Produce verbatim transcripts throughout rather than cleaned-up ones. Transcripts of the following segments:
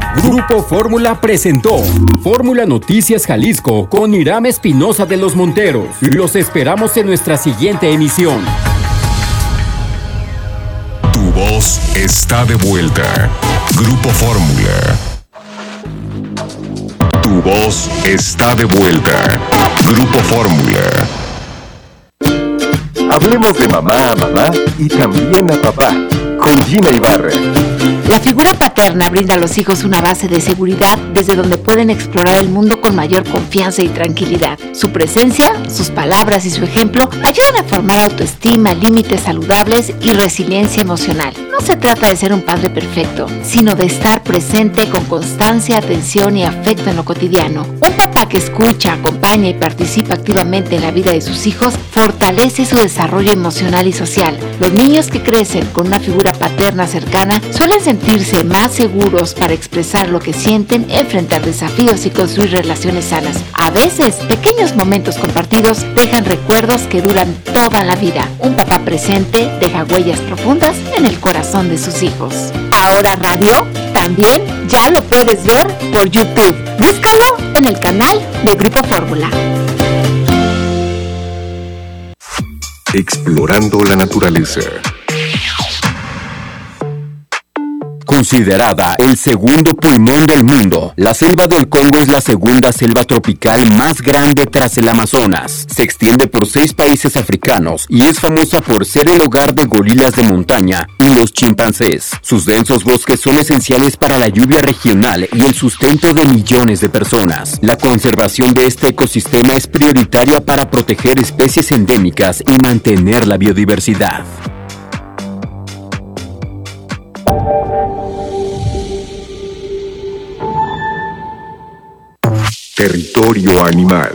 Grupo Fórmula presentó Fórmula Noticias Jalisco con Hiram Espinosa de los Monteros. Los esperamos en nuestra siguiente emisión. Tu voz está de vuelta. Grupo Fórmula. Tu voz está de vuelta. Grupo Fórmula. Hablemos de mamá a mamá y también a papá, con Gina Ibarra. La figura paterna brinda a los hijos una base de seguridad desde donde pueden explorar el mundo con mayor confianza y tranquilidad. Su presencia, sus palabras y su ejemplo ayudan a formar autoestima, límites saludables y resiliencia emocional. No se trata de ser un padre perfecto, sino de estar presente con constancia, atención y afecto en lo cotidiano. Un papá que escucha, acompaña y participa activamente en la vida de sus hijos fortalece su desarrollo emocional y social. Los niños que crecen con una figura paterna cercana suelen sentirse más seguros para expresar lo que sienten, enfrentar desafíos y construir relaciones sanas. A veces, pequeños momentos compartidos dejan recuerdos que duran toda la vida. Un papá presente deja huellas profundas en el corazón de sus hijos. Ahora Radio también ya lo puedes ver por YouTube. Búscalo en el canal de Grupo Fórmula. Explorando la naturaleza. Considerada el segundo pulmón del mundo, la selva del Congo es la segunda selva tropical más grande tras el Amazonas. Se extiende por seis países africanos y es famosa por ser el hogar de gorilas de montaña y los chimpancés. Sus densos bosques son esenciales para la lluvia regional y el sustento de millones de personas. La conservación de este ecosistema es prioritaria para proteger especies endémicas y mantener la biodiversidad. Territorio animal.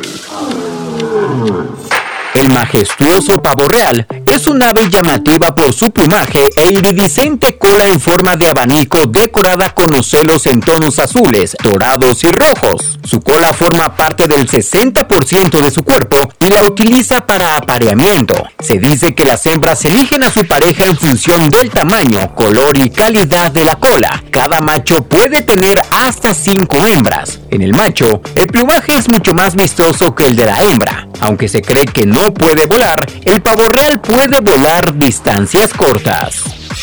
El majestuoso pavo real es un ave llamativa por su plumaje e iridiscente cola en forma de abanico decorada con ocelos en tonos azules, dorados y rojos. Su cola forma parte del sesenta por ciento de su cuerpo y la utiliza para apareamiento. Se dice que las hembras eligen a su pareja en función del tamaño, color y calidad de la cola. Cada macho puede tener hasta cinco hembras. En el macho, el plumaje es mucho más vistoso que el de la hembra. Aunque se cree que no puede volar, el pavo real puede volar distancias cortas.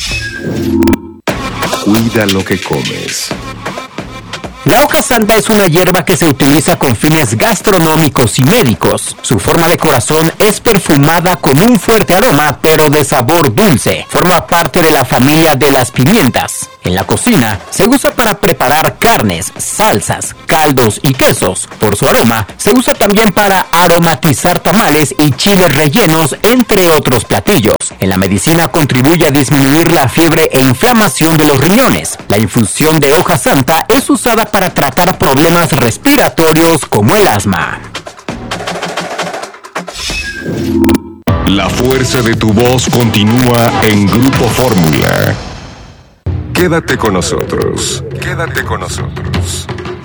Cuida lo que comes. La hoja santa es una hierba que se utiliza con fines gastronómicos y médicos. Su forma de corazón es perfumada con un fuerte aroma, pero de sabor dulce. Forma parte de la familia de las pimientas. En la cocina se usa para preparar carnes, salsas, caldos y quesos. Por su aroma, se usa también para aromatizar tamales y chiles rellenos, entre otros platillos. En la medicina contribuye a disminuir la fiebre e inflamación de los riñones. La infusión de hoja santa es usada para tratar problemas respiratorios como el asma. La fuerza de tu voz continúa en Grupo Fórmula. Quédate con nosotros. Quédate con nosotros.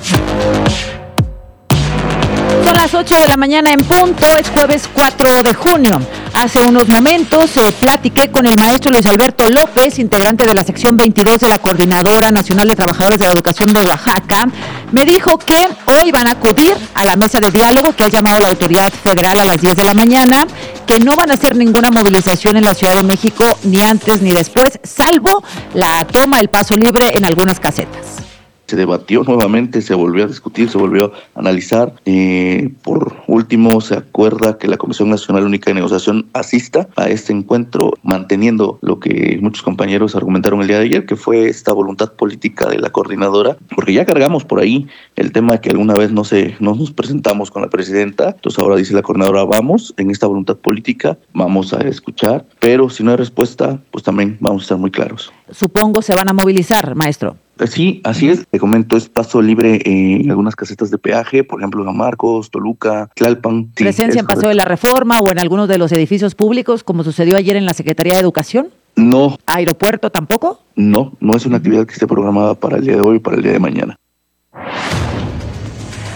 Son las ocho de la mañana en punto, es jueves cuatro de junio. Hace unos momentos eh, platiqué con el maestro Luis Alberto López, integrante de la sección veintidós de la Coordinadora Nacional de Trabajadores de la Educación de Oaxaca. Me dijo que hoy van a acudir a la mesa de diálogo que ha llamado la autoridad federal a las diez de la mañana, que no van a hacer ninguna movilización en la Ciudad de México ni antes ni después, salvo la toma, el paso libre en algunas casetas. Se debatió nuevamente, se volvió a discutir, se volvió a analizar. Eh, por último, se acuerda que la Comisión Nacional Única de Negociación asista a este encuentro, manteniendo lo que muchos compañeros argumentaron el día de ayer, que fue esta voluntad política de la coordinadora, porque ya cargamos por ahí el tema de que alguna vez no, se, no nos presentamos con la presidenta. Entonces ahora dice la coordinadora, vamos en esta voluntad política, vamos a escuchar, pero si no hay respuesta, pues también vamos a estar muy claros. Supongo se van a movilizar, maestro. Sí, así es. Te comento, es paso libre en algunas casetas de peaje, por ejemplo, San Marcos, Toluca, Tlalpan. Sí, ¿presencia en Paseo de la Reforma o en algunos de los edificios públicos, como sucedió ayer en la Secretaría de Educación? No. ¿Aeropuerto tampoco? No, no es una actividad que esté programada para el día de hoy o para el día de mañana.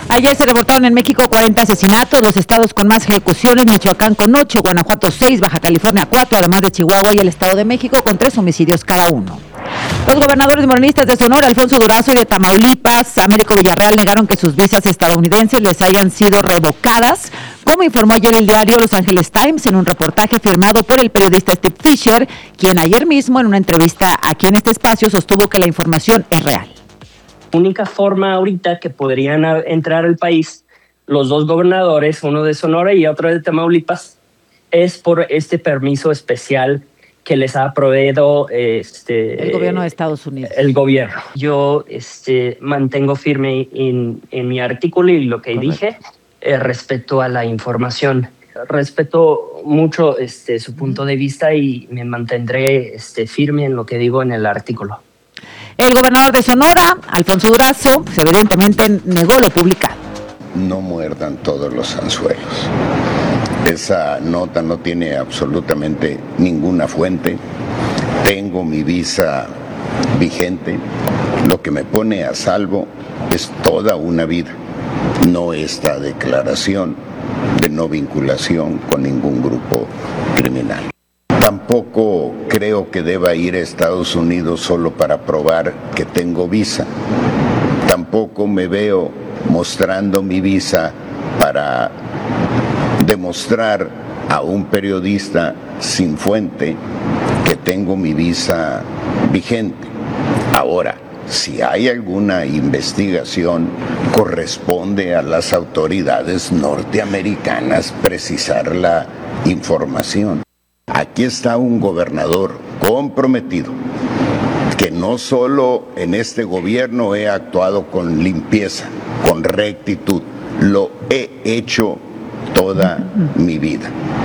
Ayer se reportaron en México cuarenta asesinatos, los estados con más ejecuciones, Michoacán con ocho, Guanajuato seis, Baja California cuatro, además de Chihuahua y el Estado de México con tres homicidios cada uno. Los gobernadores morenistas de Sonora, Alfonso Durazo, y de Tamaulipas, Américo Villarreal, negaron que sus visas estadounidenses les hayan sido revocadas, como informó ayer el diario Los Angeles Times en un reportaje firmado por el periodista Steve Fisher, quien ayer mismo en una entrevista aquí en este espacio sostuvo que la información es real. La única forma ahorita que podrían entrar al país los dos gobernadores, uno de Sonora y otro de Tamaulipas, es por este permiso especial que les ha proveído este, el gobierno de Estados Unidos. El gobierno. Yo este, mantengo firme en, en mi artículo y lo que Correcto. dije eh, respecto a la información. Respeto mucho este, su punto de vista y me mantendré este, firme en lo que digo en el artículo. El gobernador de Sonora, Alfonso Durazo, pues evidentemente negó lo publicado. No muerdan todos los anzuelos. Esa nota no tiene absolutamente ninguna fuente. Tengo mi visa vigente. Lo que me pone a salvo es toda una vida, no esta declaración de no vinculación con ningún grupo criminal. Tampoco creo que deba ir a Estados Unidos solo para probar que tengo visa. Tampoco me veo mostrando mi visa para demostrar a un periodista sin fuente que tengo mi visa vigente. Ahora, si hay alguna investigación, corresponde a las autoridades norteamericanas precisar la información. Aquí está un gobernador comprometido, que no solo en este gobierno he actuado con limpieza, con rectitud, lo he hecho toda mi vida.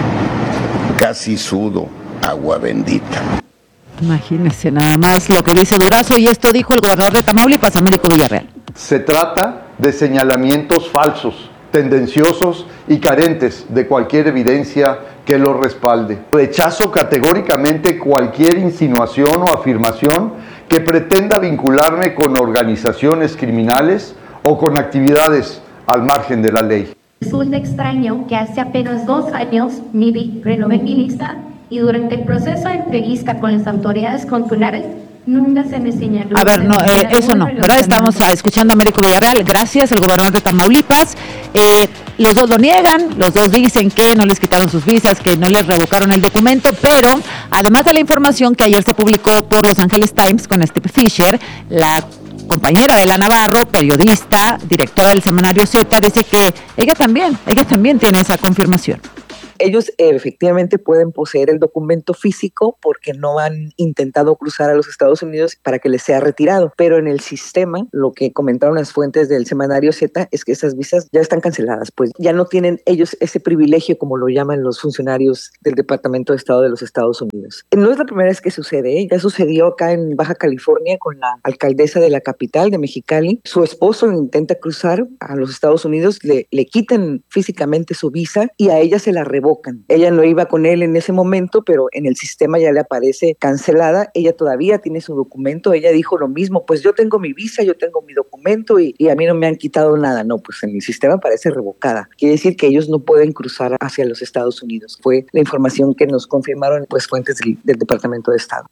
Casi sudo agua bendita. Imagínese nada más lo que dice Durazo, y esto dijo el gobernador de Tamaulipas, Américo Villarreal. Se trata de señalamientos falsos, tendenciosos y carentes de cualquier evidencia que lo respalde. Rechazo categóricamente cualquier insinuación o afirmación que pretenda vincularme con organizaciones criminales o con actividades al margen de la ley. Resulta extraño que hace apenas dos años me vi renové mi lista y durante el proceso de entrevista con las autoridades consulares nunca se me señaló. A ver, no, eh, eso no, ¿verdad? Estamos escuchando a Américo Villarreal, gracias, el gobernador de Tamaulipas. Eh, los dos lo niegan, los dos dicen que no les quitaron sus visas, que no les revocaron el documento, pero además de la información que ayer se publicó por Los Angeles Times con Steve Fisher, la compañera de la Navarro, periodista, directora del semanario Z, dice que ella también, ella también tiene esa confirmación. Ellos eh, efectivamente pueden poseer el documento físico porque no han intentado cruzar a los Estados Unidos para que les sea retirado, pero en el sistema, lo que comentaron las fuentes del semanario Z es que esas visas ya están canceladas, pues ya no tienen ellos ese privilegio como lo llaman los funcionarios del Departamento de Estado de los Estados Unidos. No es la primera vez que sucede, ¿eh? Ya sucedió acá en Baja California con la alcaldesa de la capital de Mexicali. Su esposo intenta cruzar a los Estados Unidos, le, le quitan físicamente su visa y a ella se la revocan. Ella no iba con él en ese momento, pero en el sistema ya le aparece cancelada. Ella todavía tiene su documento. Ella dijo lo mismo, pues yo tengo mi visa, yo tengo mi documento y, y a mí no me han quitado nada. No, pues en el sistema aparece revocada. Quiere decir que ellos no pueden cruzar hacia los Estados Unidos. Fue la información que nos confirmaron pues fuentes del, del Departamento de Estado.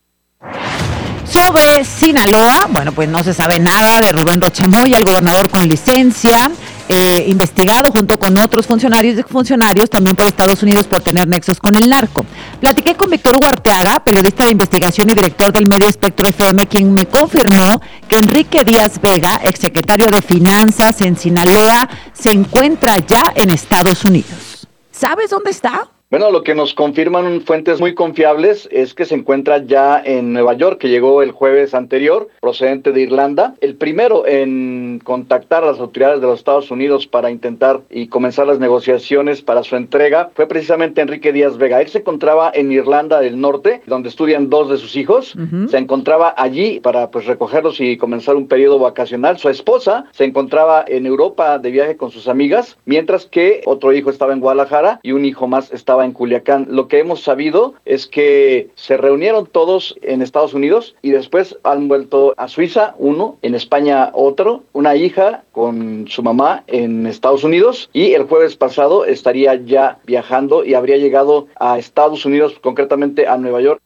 Sobre Sinaloa, bueno, pues no se sabe nada de Rubén Rocha Moya, el gobernador con licencia, eh, investigado junto con otros funcionarios y funcionarios también por Estados Unidos por tener nexos con el narco. Platiqué con Víctor Hugo Arteaga, periodista de investigación y director del medio Espectro F M, quien me confirmó que Enrique Díaz Vega, exsecretario de Finanzas en Sinaloa, se encuentra ya en Estados Unidos. ¿Sabes dónde está? Bueno, lo que nos confirman fuentes muy confiables es que se encuentra ya en Nueva York, que llegó el jueves anterior, procedente de Irlanda. El primero en contactar a las autoridades de los Estados Unidos para intentar y comenzar las negociaciones para su entrega fue precisamente Enrique Díaz Vega. Él se encontraba en Irlanda del Norte, donde estudian dos de sus hijos. Uh-huh. Se encontraba allí para pues recogerlos y comenzar un periodo vacacional. Su esposa se encontraba en Europa de viaje con sus amigas, mientras que otro hijo estaba en Guadalajara y un hijo más estaba estaba en Culiacán. Lo que hemos sabido es que se reunieron todos en Estados Unidos y después han vuelto a Suiza, uno, en España otro, una hija con su mamá en Estados Unidos, y el jueves pasado estaría ya viajando y habría llegado a Estados Unidos, concretamente a Nueva York.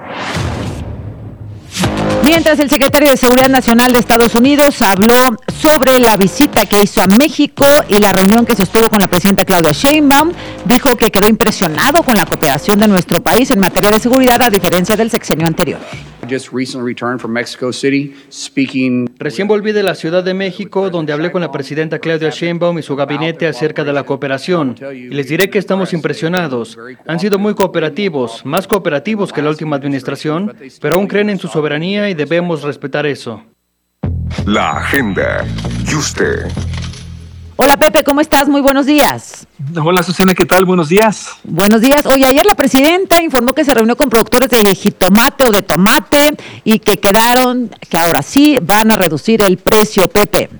Mientras el secretario de Seguridad Nacional de Estados Unidos habló sobre la visita que hizo a México y la reunión que sostuvo con la presidenta Claudia Sheinbaum, dijo que quedó impresionado con la cooperación de nuestro país en materia de seguridad, a diferencia del sexenio anterior. Recién volví de la Ciudad de México, donde hablé con la presidenta Claudia Sheinbaum y su gabinete acerca de la cooperación. Y les diré que estamos impresionados. Han sido muy cooperativos, más cooperativos que la última administración, pero aún creen en su soberanía y debemos respetar eso. La agenda. ¿Y usted? Hola Pepe, ¿cómo estás? Muy buenos días. Hola Susana, ¿qué tal? Buenos días. Buenos días. Oye, ayer la presidenta informó que se reunió con productores de jitomate o de tomate y que quedaron, que ahora sí van a reducir el precio, Pepe.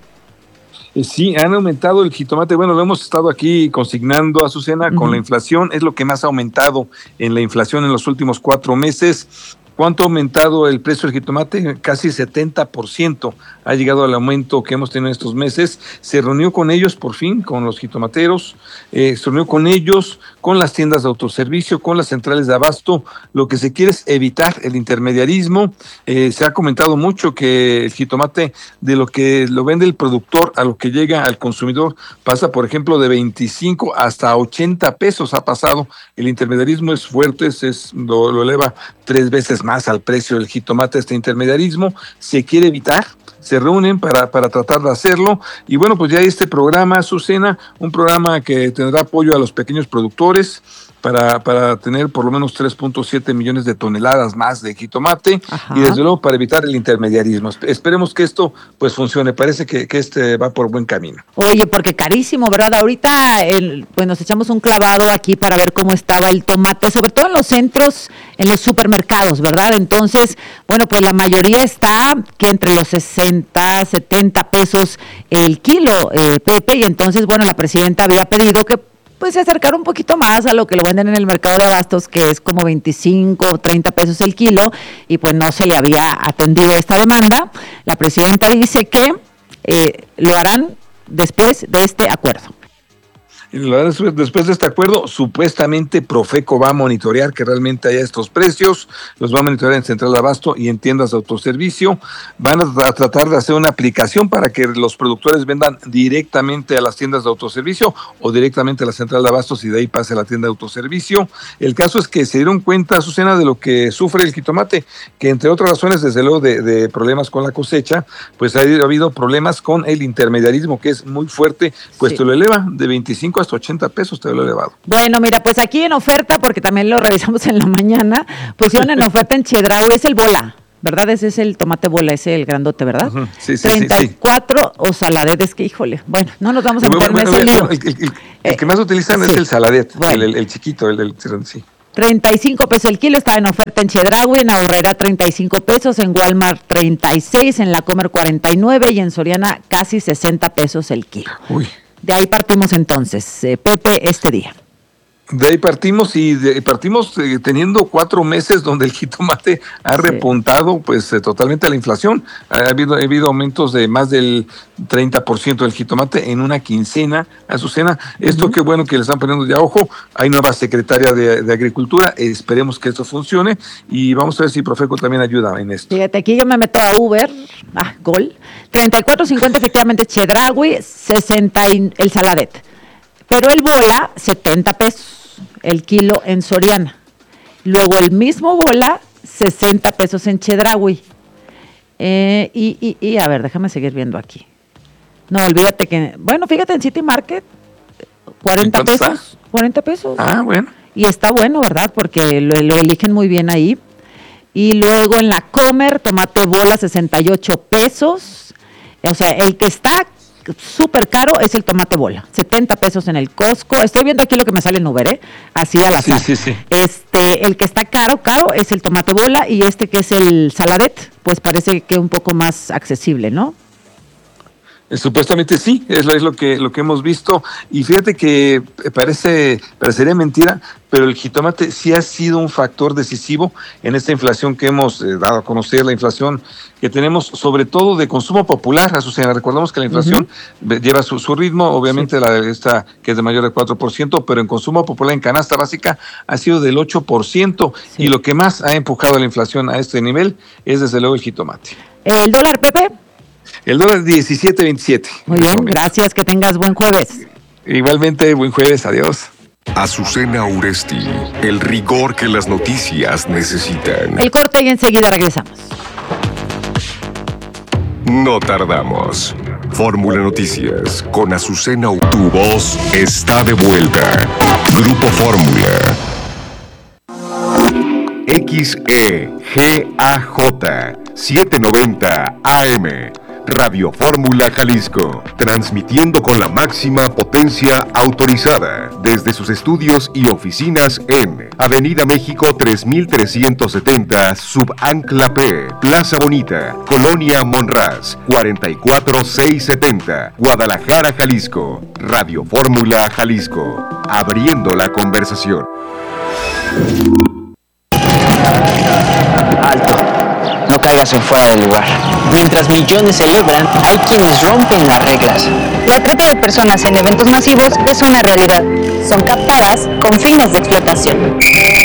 Sí, han aumentado el jitomate. Bueno, lo hemos estado aquí consignando, Azucena, uh-huh. con la inflación. Es lo que más ha aumentado en la inflación en los últimos cuatro meses. ¿Cuánto ha aumentado el precio del jitomate? Casi setenta por ciento ha llegado al aumento que hemos tenido estos meses. Se reunió con ellos por fin, con los jitomateros, eh, se reunió con ellos, con las tiendas de autoservicio, con las centrales de abasto. Lo que se quiere es evitar el intermediarismo. Eh, se ha comentado mucho que el jitomate, de lo que lo vende el productor a lo que llega al consumidor, pasa, por ejemplo, de veinticinco hasta ochenta pesos ha pasado. El intermediarismo es fuerte, es, es, lo, lo eleva tres veces más al precio del jitomate. Este intermediarismo se quiere evitar, se reúnen para, para tratar de hacerlo, y bueno, pues ya hay este programa, Azucena, un programa que tendrá apoyo a los pequeños productores, para, para tener por lo menos tres punto siete millones de toneladas más de jitomate. Ajá. Y desde luego para evitar el intermediarismo. Esperemos que esto pues funcione, parece que, que este va por buen camino. Oye, porque carísimo, ¿verdad? Ahorita el, pues nos echamos un clavado aquí para ver cómo estaba el tomate, sobre todo en los centros, en los supermercados, ¿verdad? Entonces, bueno, pues la mayoría está que entre los sesenta, setenta pesos el kilo, eh, Pepe, y entonces, bueno, la presidenta había pedido que pues se acercar un poquito más a lo que lo venden en el mercado de abastos, que es como veinticinco o treinta pesos el kilo, y pues no se le había atendido esta demanda. La presidenta dice que eh, lo harán después de este acuerdo. Después de este acuerdo, supuestamente Profeco va a monitorear que realmente haya estos precios, los va a monitorear en Central de Abasto y en tiendas de autoservicio. Van a tratar de hacer una aplicación para que los productores vendan directamente a las tiendas de autoservicio o directamente a la Central de Abastos y de ahí pase a la tienda de autoservicio. El caso es que se dieron cuenta, Azucena, de lo que sufre el jitomate, que entre otras razones, desde luego, de, de problemas con la cosecha, pues ha habido problemas con el intermediarismo, que es muy fuerte, pues sí. Te lo eleva de veinticinco hasta ochenta pesos, te lo he elevado. Bueno, mira, pues aquí en oferta, porque también lo revisamos en la mañana, pusieron en oferta en Chedraui, es el bola, ¿verdad? Ese es el tomate bola, ese el grandote, ¿verdad? Uh-huh. Sí, sí, treinta y cuatro sí, sí. O saladet, es que híjole, bueno, no nos vamos a meter bueno, en ese lío. El, el, el, el que más utilizan sí. es el saladet, bueno. el, el, el chiquito, el, el sí. treinta y cinco pesos el kilo, está en oferta en Chedraui, en Aurrera treinta y cinco pesos, en Walmart treinta y seis, en La Comer cuarenta y nueve y en Soriana casi sesenta pesos el kilo. Uy. De ahí partimos entonces, eh, Pepe, este día. De ahí partimos y de, partimos eh, teniendo cuatro meses donde el jitomate ha sí. repuntado pues eh, totalmente a la inflación. Ha habido, ha habido aumentos de más del treinta por ciento del jitomate en una quincena, Azucena. Esto uh-huh. qué bueno que le están poniendo ya ojo. Hay nueva secretaria de, de Agricultura, esperemos que esto funcione y vamos a ver si Profeco también ayuda en esto. Fíjate, aquí yo me meto a Uber, ah, Gol, treinta y cuatro cincuenta efectivamente Chedraui, sesenta y, el saladet. Pero el bola, setenta pesos el kilo en Soriana. Luego el mismo bola, sesenta pesos en Chedraui. Eh, y, y, y, a ver, déjame seguir viendo aquí. No, olvídate que, bueno, fíjate en City Market, cuarenta pesos. Está? cuarenta pesos. Ah, bueno. Y está bueno, ¿verdad? Porque lo, lo eligen muy bien ahí. Y luego en La Comer, tomate bola, sesenta y ocho pesos. O sea, el que está súper caro es el tomate bola, setenta pesos en el Costco. Estoy viendo aquí lo que me sale en Uber, ¿eh? Así al azar. Sí, sí, sí. Este, el que está caro, caro es el tomate bola y este que es el saladet, pues parece que un poco más accesible, ¿no? Supuestamente sí, es lo, es lo que lo que hemos visto, y fíjate que parece parecería mentira, pero el jitomate sí ha sido un factor decisivo en esta inflación que hemos eh, dado a conocer, la inflación que tenemos, sobre todo de consumo popular, Azucena. Recordamos que la inflación uh-huh. lleva su, su ritmo, obviamente sí. la de esta que es de mayor de cuatro por ciento, pero en consumo popular, en canasta básica, ha sido del ocho por ciento, sí. y lo que más ha empujado la inflación a este nivel es desde luego el jitomate. ¿El dólar, Pepe? El dólar diecisiete veintisiete. Muy bien, gracias, que tengas buen jueves. Igualmente, buen jueves, adiós. Azucena Uresti, el rigor que las noticias necesitan. El corte y enseguida regresamos. No tardamos. Fórmula Noticias con Azucena. Tu voz está de vuelta. Grupo Fórmula. X E G A J setecientos noventa A M. Radio Fórmula Jalisco, transmitiendo con la máxima potencia autorizada desde sus estudios y oficinas en Avenida México tres mil trescientos setenta, Subancla P, Plaza Bonita, Colonia Monraz, cuarenta y cuatro mil seiscientos setenta, Guadalajara, Jalisco. Radio Fórmula Jalisco, abriendo la conversación. Alto. No caigas en fuera del lugar. Mientras millones celebran, hay quienes rompen las reglas. La trata de personas en eventos masivos es una realidad. Son captadas con fines de explotación.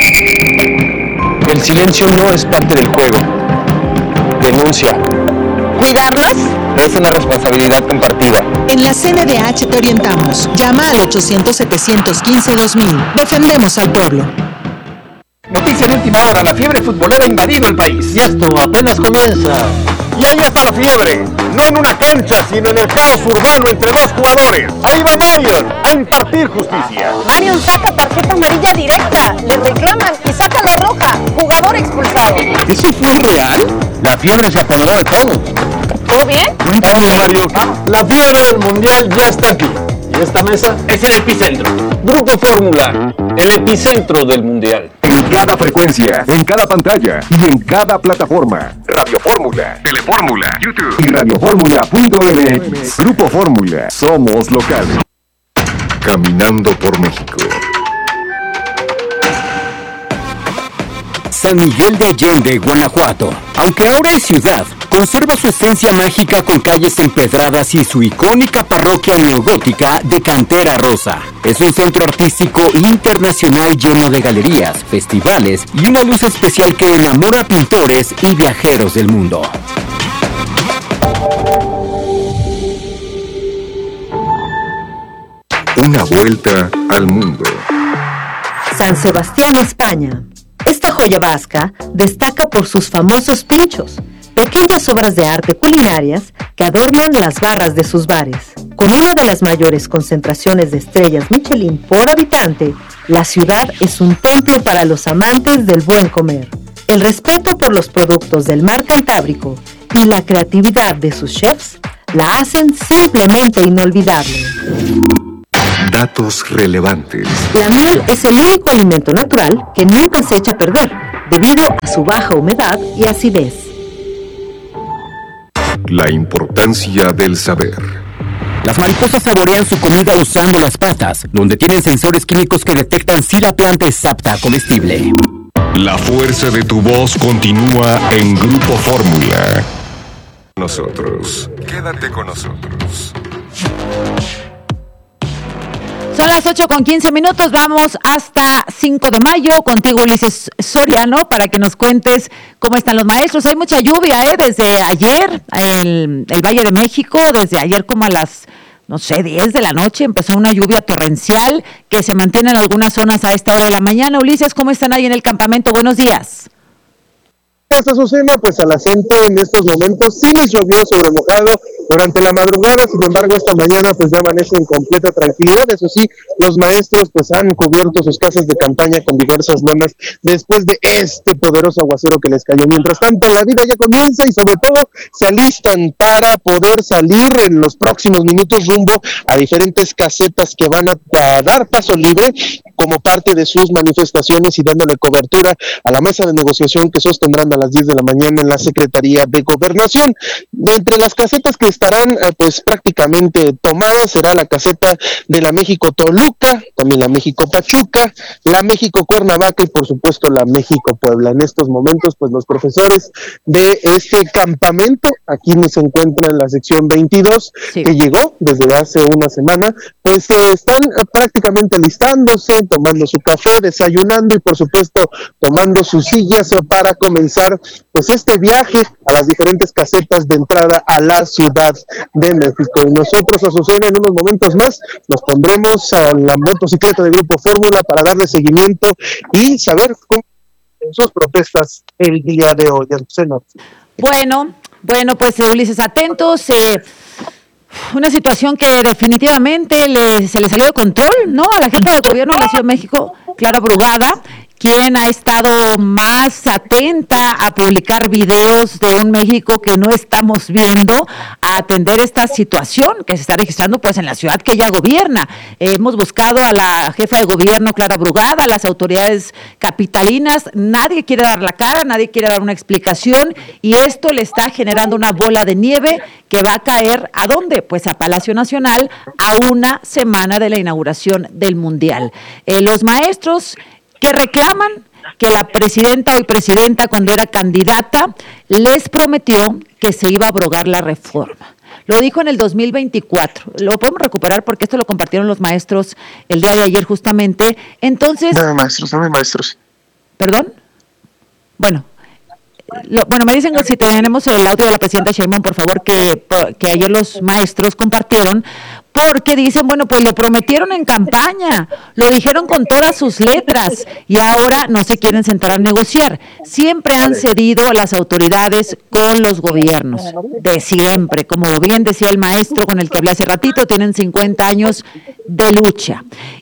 El silencio no es parte del juego. Denuncia. ¿Cuidarlos? Es una responsabilidad compartida. En la C N D H te orientamos. Llama al ochocientos, setecientos quince, dos mil. Defendemos al pueblo. Noticia de última hora, la fiebre futbolera ha invadido el país. Y esto apenas comienza. Y ahí está la fiebre, no en una cancha, sino en el caos urbano entre dos jugadores. Ahí va Marion a impartir justicia. Marion saca tarjeta amarilla directa, le reclaman y saca la roja, jugador expulsado. ¿Eso fue real? La fiebre se apoderó de todo. ¿Todo bien? Cuéntanos, Mario. La fiebre del mundial ya está aquí. Y esta mesa es el epicentro. Grupo Fórmula, el epicentro del mundial. En cada frecuencia, en cada pantalla y en cada plataforma. Radio Fórmula, Telefórmula, YouTube y radiofórmula punto m x. Grupo Fórmula, somos locales. Caminando por México. San Miguel de Allende, Guanajuato. Aunque ahora es ciudad, conserva su esencia mágica con calles empedradas y su icónica parroquia neogótica de cantera rosa. Es un centro artístico internacional lleno de galerías, festivales y una luz especial que enamora a pintores y viajeros del mundo. Una vuelta al mundo. San Sebastián, España. Esta joya vasca destaca por sus famosos pinchos, pequeñas obras de arte culinarias que adornan las barras de sus bares. Con una de las mayores concentraciones de estrellas Michelin por habitante, la ciudad es un templo para los amantes del buen comer. El respeto por los productos del mar Cantábrico y la creatividad de sus chefs la hacen simplemente inolvidable. Datos relevantes. La miel es el único alimento natural que nunca se echa a perder, debido a su baja humedad y acidez. La importancia del saber. Las mariposas saborean su comida usando las patas, donde tienen sensores químicos que detectan si la planta es apta comestible. La fuerza de tu voz continúa en Grupo Fórmula. Nosotros. Quédate con nosotros. Son las ocho con quince minutos, vamos hasta cinco de mayo, contigo Ulises Soriano, para que nos cuentes cómo están los maestros. Hay mucha lluvia, ¿eh? Desde ayer, el, el Valle de México, desde ayer como a las, no sé, diez de la noche, empezó una lluvia torrencial que se mantiene en algunas zonas a esta hora de la mañana. Ulises, ¿cómo están ahí en el campamento? Buenos días. Esta Azucena, pues a la gente en estos momentos sí les llovió sobre mojado durante la madrugada, sin embargo esta mañana pues ya amanece en completa tranquilidad. Eso sí, los maestros pues han cubierto sus casas de campaña con diversas lonas después de este poderoso aguacero que les cayó. Mientras tanto, la vida ya comienza y sobre todo se alistan para poder salir en los próximos minutos rumbo a diferentes casetas que van a, a dar paso libre como parte de sus manifestaciones y dándole cobertura a la mesa de negociación que sostendrán a las diez de la mañana en la Secretaría de Gobernación. De entre las casetas que estarán eh, pues prácticamente tomadas. Será la caseta de la México Toluca, también la México Pachuca, la México Cuernavaca y por supuesto la México Puebla. En estos momentos pues los profesores de este campamento, aquí se encuentra en la sección veintidós, sí. que llegó desde hace una semana, pues eh, están eh, prácticamente listándose, tomando su café, desayunando y por supuesto tomando sus sillas eh, para comenzar pues este viaje a las diferentes casetas de entrada a la Ciudad de México. Y nosotros, Azucena, en unos momentos más nos pondremos a la motocicleta del Grupo Fórmula para darle seguimiento y saber cómo sus protestas el día de hoy, Azucena. Bueno, bueno, pues Ulises, atentos, eh, una situación que definitivamente le, se le salió de control, ¿no? A la jefa del gobierno de la Ciudad de México, Clara Brugada, quien ha estado más atenta a publicar videos de un México que no estamos viendo, a atender esta situación que se está registrando pues en la ciudad que ella gobierna. Eh, hemos buscado a la jefa de gobierno, Clara Brugada, a las autoridades capitalinas, nadie quiere dar la cara, nadie quiere dar una explicación y esto le está generando una bola de nieve que va a caer, ¿a dónde? Pues a Palacio Nacional, a una semana de la inauguración del Mundial. Eh, los maestros que reclaman que la presidenta, hoy presidenta, cuando era candidata, les prometió que se iba a abrogar la reforma. Lo dijo en el dos mil veinticuatro. Lo podemos recuperar porque esto lo compartieron los maestros el día de ayer justamente. Entonces... Dame maestros, dame maestros. ¿Perdón? Bueno... Lo, bueno, me dicen si tenemos el audio de la presidenta Sheinbaum, por favor, que, que ayer los maestros compartieron, porque dicen, bueno, pues lo prometieron en campaña, lo dijeron con todas sus letras y ahora no se quieren sentar a negociar. Siempre han cedido a las autoridades con los gobiernos, de siempre, como bien decía el maestro con el que hablé hace ratito, tienen cincuenta años de lucha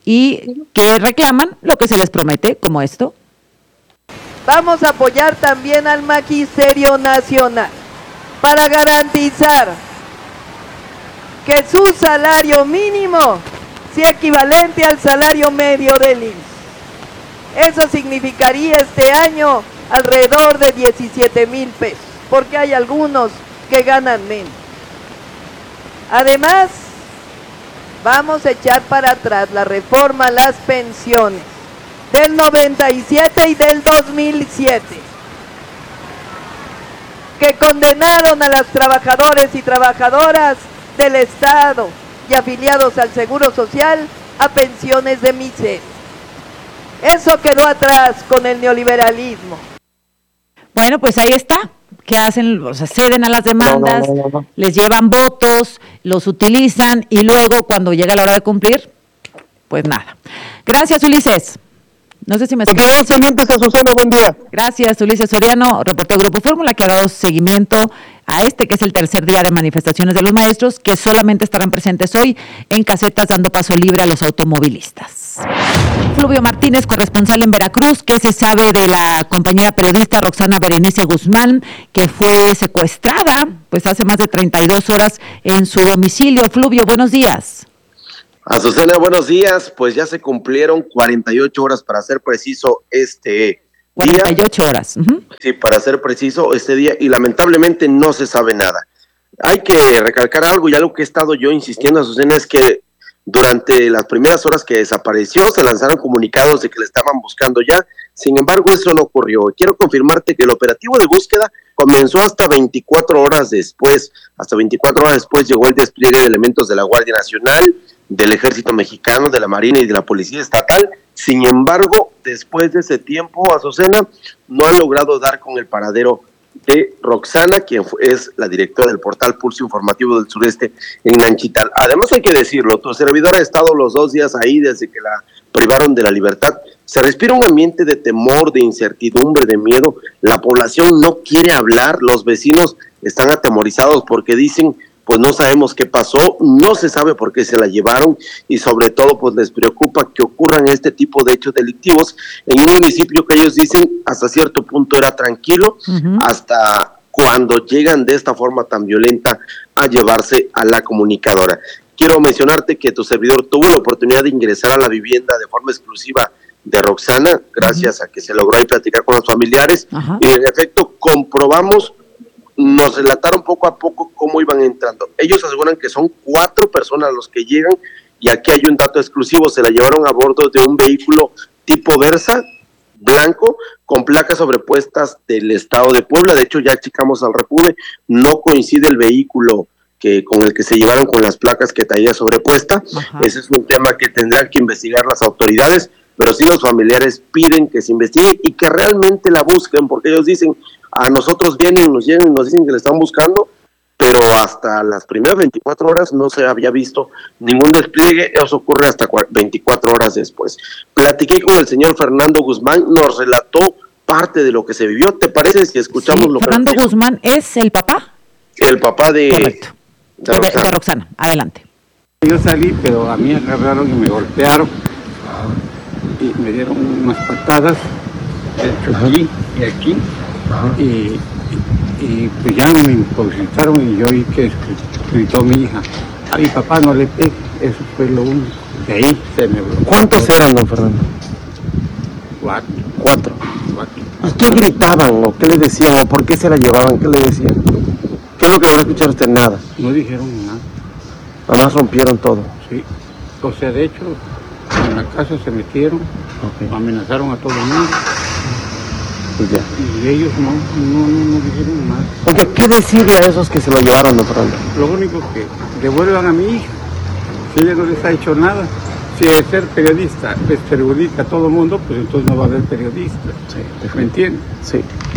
y que reclaman lo que se les promete, como esto. Vamos a apoyar también al Magisterio Nacional para garantizar que su salario mínimo sea equivalente al salario medio del I M S S. Eso significaría este año alrededor de diecisiete mil pesos, porque hay algunos que ganan menos. Además, vamos a echar para atrás la reforma a las pensiones del noventa y siete y del dos mil siete, que condenaron a los trabajadores y trabajadoras del Estado y afiliados al Seguro Social a pensiones de miseria. Eso quedó atrás con el neoliberalismo. Bueno, pues ahí está. ¿Qué hacen? O sea, ceden a las demandas, no, no, no, no. les llevan votos, los utilizan y luego cuando llega la hora de cumplir, pues nada. Gracias, Ulises. No sé si me escuchas. Buen día. Gracias, Ulises Soriano, reportero Grupo Fórmula, que ha dado seguimiento a este, que es el tercer día de manifestaciones de los maestros, que solamente estarán presentes hoy en casetas dando paso libre a los automovilistas. Fluvio Martínez, corresponsal en Veracruz, ¿qué se sabe de la compañera periodista Roxana Berenice Guzmán, que fue secuestrada pues hace más de treinta y dos horas en su domicilio? Fluvio, buenos días. Azucena, buenos días. Pues ya se cumplieron cuarenta y ocho horas, para ser preciso, este cuarenta y ocho día. horas. Uh-huh. Sí, para ser preciso, este día, y lamentablemente no se sabe nada. Hay que recalcar algo, y algo que he estado yo insistiendo, Azucena, es que durante las primeras horas que desapareció, se lanzaron comunicados de que le estaban buscando ya. Sin embargo, eso no ocurrió. Quiero confirmarte que el operativo de búsqueda comenzó hasta veinticuatro horas después. Hasta veinticuatro horas después llegó el despliegue de elementos de la Guardia Nacional, del Ejército Mexicano, de la Marina y de la Policía Estatal. Sin embargo, después de ese tiempo, Azucena, no han logrado dar con el paradero de Roxana, quien es la directora del portal Pulso Informativo del Sureste en Nanchital. Además, hay que decirlo, tu servidor ha estado los dos días ahí desde que la privaron de la libertad. Se respira un ambiente de temor, de incertidumbre, de miedo. La población no quiere hablar, los vecinos están atemorizados porque dicen, pues no sabemos qué pasó, no se sabe por qué se la llevaron y sobre todo pues les preocupa que ocurran este tipo de hechos delictivos en un municipio que ellos dicen hasta cierto punto era tranquilo, uh-huh. hasta cuando llegan de esta forma tan violenta a llevarse a la comunicadora. Quiero mencionarte que tu servidor tuvo la oportunidad de ingresar a la vivienda de forma exclusiva de Roxana, gracias uh-huh. a que se logró ahí platicar con los familiares, uh-huh. y en efecto comprobamos nos relataron poco a poco cómo iban entrando. Ellos aseguran que son cuatro personas los que llegan, y aquí hay un dato exclusivo: se la llevaron a bordo de un vehículo tipo Versa, blanco, con placas sobrepuestas del estado de Puebla. De hecho, ya checamos al Repude, no coincide el vehículo que con el que se llevaron con las placas que traía sobrepuesta. Ajá. Ese es un tema que tendrán que investigar las autoridades, pero sí los familiares piden que se investigue y que realmente la busquen, porque ellos dicen, a nosotros vienen, nos llegan y nos dicen que la están buscando, pero hasta las primeras veinticuatro horas no se había visto ningún despliegue. Eso ocurre hasta veinticuatro horas después. Platiqué con el señor Fernando Guzmán, nos relató parte de lo que se vivió. ¿Te parece si escuchamos sí, lo que Fernando Guzmán es el papá? El papá de... Correcto. De Roxana. de Roxana, adelante. Yo salí, pero a mí agarraron y me golpearon y me dieron unas patadas, de hecho aquí y aquí, y, y, y pues ya me imposibilitaron y yo oí que gritó mi hija, a mi papá no le pegue, eso fue lo único, de ahí se me bloqueó. ¿Cuántos eran, don Fernando? Cuatro. Cuatro. Cuatro. ¿Y qué gritaban o qué les decían o por qué se la llevaban? ¿Qué le decían? ¿Qué es lo que no escuchar usted? Nada. No dijeron nada. Nomás rompieron todo. Sí. O sea, de hecho, en la casa se metieron, okay. Amenazaron a todo el mundo. Pues ya. Y ellos no, no, no, no dijeron nada. Okay. ¿Qué decirle a esos que se lo llevaron, don Fernando? Lo único que devuelvan a mi hija. Si ella no les ha hecho nada. Si es ser periodista les perjudica a todo el mundo, pues entonces no va a haber periodistas. Sí. ¿Me entiendes? Sí.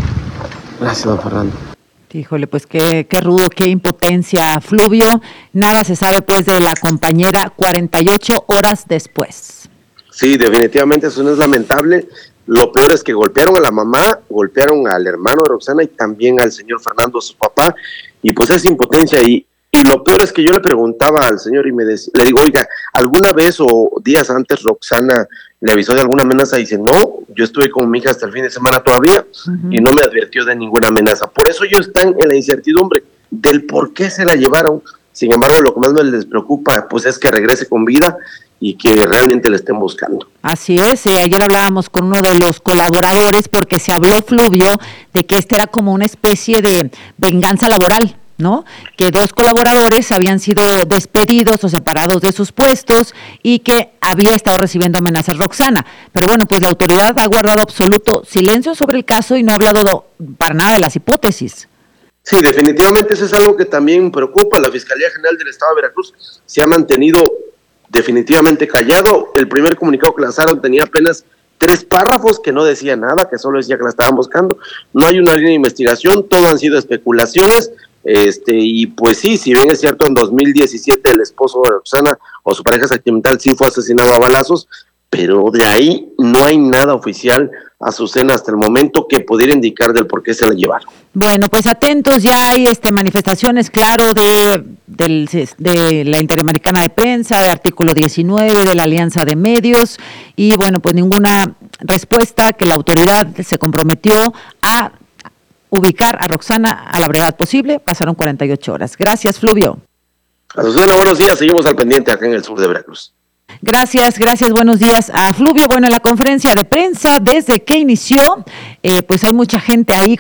Gracias, don Fernando. Híjole, pues qué, qué rudo, qué impotencia, Fluvio. Nada se sabe pues de la compañera cuarenta y ocho horas después. Sí, definitivamente eso no es lamentable. Lo peor es que golpearon a la mamá, golpearon al hermano de Roxana y también al señor Fernando, su papá, y pues es impotencia. Y, y lo peor es que yo le preguntaba al señor y me decía, le digo, oiga, ¿alguna vez o días antes Roxana le avisó de alguna amenaza? Y dice, no, yo estuve con mi hija hasta el fin de semana todavía, uh-huh. y no me advirtió de ninguna amenaza. Por eso ellos están en la incertidumbre del por qué se la llevaron. Sin embargo, lo que más me les preocupa pues es que regrese con vida y que realmente la estén buscando. Así es, eh, ayer hablábamos con uno de los colaboradores porque se habló, Fluvio, de que este era como una especie de venganza laboral, ¿no? Que dos colaboradores habían sido despedidos o separados de sus puestos y que había estado recibiendo amenazas Roxana. Pero bueno, pues la autoridad ha guardado absoluto silencio sobre el caso y no ha hablado para nada de las hipótesis. Sí, definitivamente eso es algo que también preocupa. La Fiscalía General del Estado de Veracruz se ha mantenido definitivamente callado. El primer comunicado que lanzaron tenía apenas tres párrafos que no decía nada, que solo decía que la estaban buscando. No hay una línea de investigación, todo han sido especulaciones. Este, y pues sí, si bien es cierto, en dos mil diecisiete el esposo de Roxana o su pareja sentimental sí fue asesinado a balazos, pero de ahí no hay nada oficial, Azucena, hasta el momento que pudiera indicar del por qué se la llevaron. Bueno, pues atentos, ya hay este manifestaciones, claro, de, del, de la Interamericana de Prensa, de Artículo diecinueve, de la Alianza de Medios, y bueno, pues ninguna respuesta que la autoridad se comprometió a ubicar a Roxana a la brevedad posible. Pasaron cuarenta y ocho horas. Gracias, Fluvio. Azucena, buenos días. Seguimos al pendiente acá en el sur de Veracruz. Gracias, gracias, buenos días a Fluvio. Bueno, en la conferencia de prensa, desde que inició, eh, pues hay mucha gente ahí